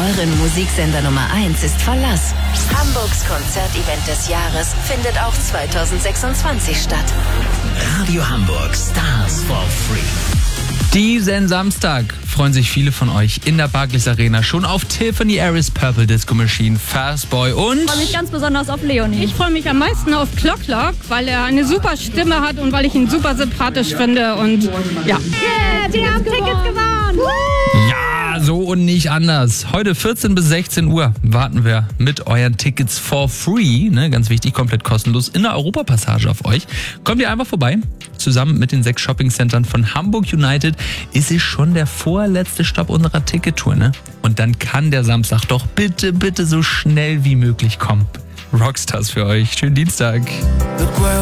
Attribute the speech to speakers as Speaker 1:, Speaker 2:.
Speaker 1: euren Musiksender Nummer 1 ist Verlass. Hamburgs Konzertevent des Jahres findet auch 2026 statt.
Speaker 2: Radio Hamburg Stars for Free.
Speaker 3: Diesen Samstag freuen sich viele von euch in der Barclays Arena schon auf Tiffany Harris, Purple Disco Machine, Fastboy und...
Speaker 4: Ich freue mich ganz besonders auf Leonie.
Speaker 5: Ich freue mich am meisten auf Clock Clock, weil er eine super Stimme hat und weil ich ihn super sympathisch finde und ja.
Speaker 4: Wir haben Tickets gewonnen!
Speaker 3: Ja, so und nicht anders. Heute 14 bis 16 Uhr warten wir mit euren Tickets for free, ne, ganz wichtig, komplett kostenlos, in der Europapassage auf euch. Kommt ihr einfach vorbei. Zusammen mit den 6 Shoppingcentern von Hamburg United ist es schon der vorletzte Stopp unserer Tickettour, ne? Und dann kann der Samstag doch bitte so schnell wie möglich kommen. Rockstars für euch. Schönen Dienstag.